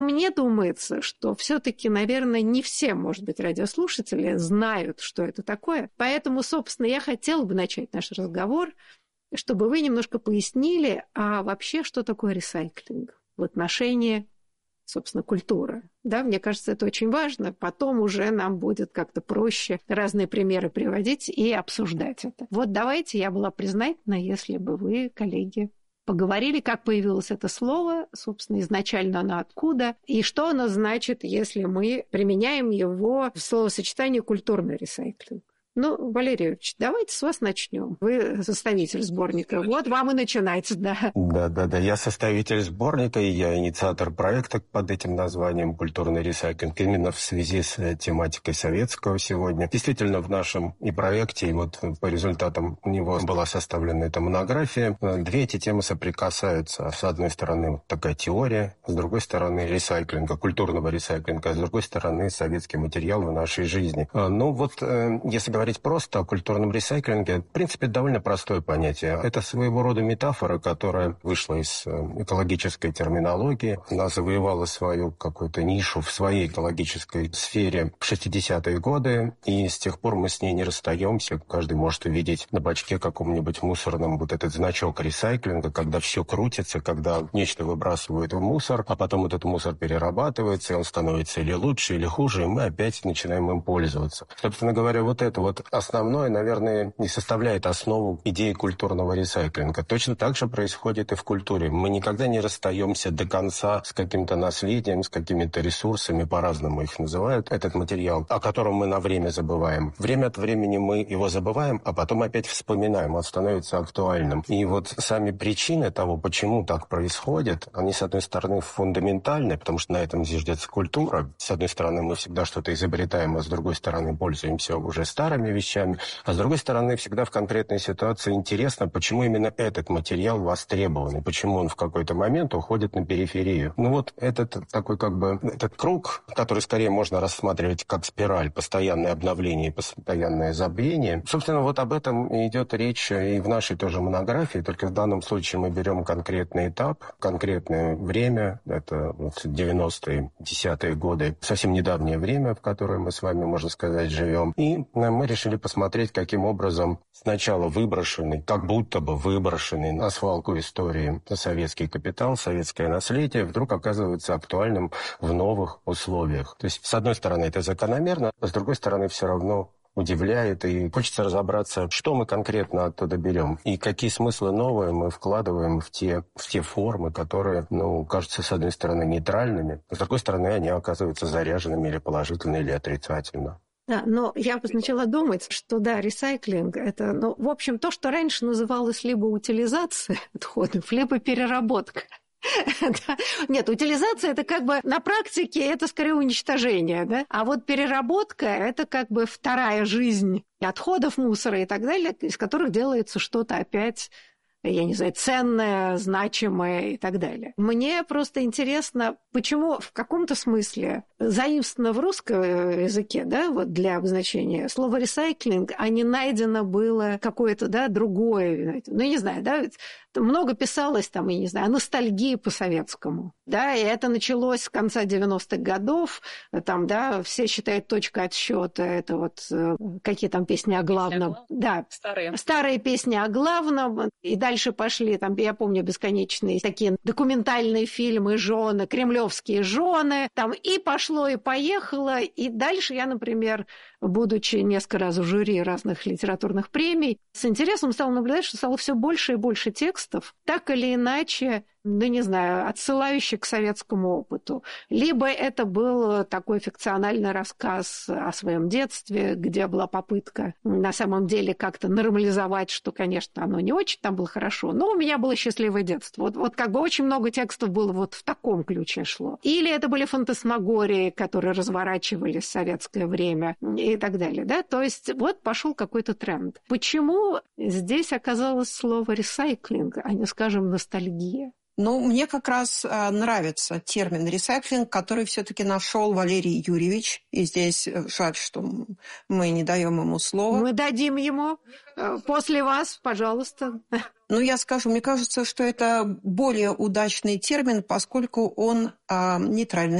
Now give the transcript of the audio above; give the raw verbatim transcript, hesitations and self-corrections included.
Мне думается, что все-таки, наверное, не все, может быть, радиослушатели знают, что это такое. Поэтому, собственно, я хотела бы начать наш разговор, чтобы вы немножко пояснили, а вообще, что такое ресайклинг в отношении, собственно, культуры. Да, мне кажется, это очень важно. Потом уже нам будет как-то проще разные примеры приводить и обсуждать это. Вот давайте, я была признательна, если бы вы, коллеги, поговорили, как появилось это слово, собственно, изначально оно откуда, и что оно значит, если мы применяем его в словосочетании «культурный ресайклинг». Ну, Валерий Юрьевич, давайте с вас начнем. Вы составитель сборника. Вот вам и начинается, да. Да, да, да. Я составитель сборника, и я инициатор проекта под этим названием «Культурный ресайклинг» именно в связи с тематикой советского сегодня. Действительно, в нашем и проекте, и вот по результатам него была составлена эта монография. Две эти темы соприкасаются. С одной стороны, вот такая теория, с другой стороны, ресайклинга, культурного ресайклинга, а с другой стороны, советский материал в нашей жизни. Ну вот, если говорить просто о культурном ресайклинге, в принципе, это довольно простое понятие. Это своего рода метафора, которая вышла из экологической терминологии. Она завоевала свою какую-то нишу в своей экологической сфере в шестидесятые годы, и с тех пор мы с ней не расстаемся. Каждый может увидеть на бачке каком-нибудь мусорном вот этот значок ресайклинга, когда все крутится, когда нечто выбрасывают в мусор, а потом этот мусор перерабатывается, и он становится или лучше, или хуже, и мы опять начинаем им пользоваться. Собственно говоря, вот это вот основное, наверное, не составляет основу идеи культурного ресайклинга. Точно так же происходит и в культуре. Мы никогда не расстаемся до конца с каким-то наследием, с какими-то ресурсами, по-разному их называют, этот материал, о котором мы на время забываем. Время от времени мы его забываем, а потом опять вспоминаем, он становится актуальным. И вот сами причины того, почему так происходит, они, с одной стороны, фундаментальны, потому что на этом зиждется культура. С одной стороны, мы всегда что-то изобретаем, а с другой стороны, пользуемся уже старыми вещами. А с другой стороны, всегда в конкретной ситуации интересно, почему именно этот материал востребован, и почему он в какой-то момент уходит на периферию. Ну вот этот такой как бы, этот круг, который скорее можно рассматривать как спираль, постоянное обновление и постоянное забвение. Собственно, вот об этом идет речь и в нашей тоже монографии, только в данном случае мы берем конкретный этап, конкретное время, это вот девяностые, десятые годы, совсем недавнее время, в которое мы с вами, можно сказать, живем. И мы решили посмотреть, каким образом сначала выброшенный, как будто бы выброшенный на свалку истории советский капитал, советское наследие вдруг оказывается актуальным в новых условиях. То есть, с одной стороны, это закономерно, а с другой стороны, все равно удивляет, и хочется разобраться, что мы конкретно оттуда берем, и какие смыслы новые мы вкладываем в те, в те формы, которые, ну, кажутся, с одной стороны, нейтральными, а с другой стороны, они оказываются заряженными или положительно, или отрицательно. Да, но я начала думать, что да, ресайклинг – это, ну, в общем, то, что раньше называлось либо утилизация отходов, либо переработка. Нет, утилизация – это как бы на практике это скорее уничтожение, да? А вот переработка – это как бы вторая жизнь отходов, мусора и так далее, из которых делается что-то опять, я не знаю, ценное, значимое и так далее. Мне просто интересно, почему в каком-то смысле заимствовано в русском языке, да, вот для обозначения слова ресайклинг, а не найдено было какое-то, да, другое, ну, я не знаю, да, много писалось там, я не знаю, о ностальгии по-советскому, да, и это началось с конца девяностых годов, там, да, все считают точкой отсчета, это вот какие там песни о главном, да, старые. старые песни о главном, и дальше пошли, там, я помню, бесконечные такие документальные фильмы «Жены», кремлевские жены, там, и пошло, и поехало, и дальше я, например, будучи несколько раз в жюри разных литературных премий, с интересом стала наблюдать, что стало все больше и больше текстов, так или иначе, ну, не знаю, отсылающих к советскому опыту. Либо это был такой фикциональный рассказ о своем детстве, где была попытка на самом деле как-то нормализовать, что, конечно, оно не очень там было хорошо, но у меня было счастливое детство. Вот, вот как бы очень много текстов было вот в таком ключе шло. Или это были фантасмагории, которые разворачивались в советское время и так далее. Да? То есть вот пошел какой-то тренд. Почему здесь оказалось слово «ресайклинг», а не, скажем, «ностальгия»? Ну, мне как раз э, нравится термин «ресайклинг», который все-таки нашел Валерий Юрьевич. И здесь жаль, что мы не даем ему слова. Мы дадим ему. После вас, пожалуйста. Но я скажу, мне кажется, что это более удачный термин, поскольку он а, нейтральный.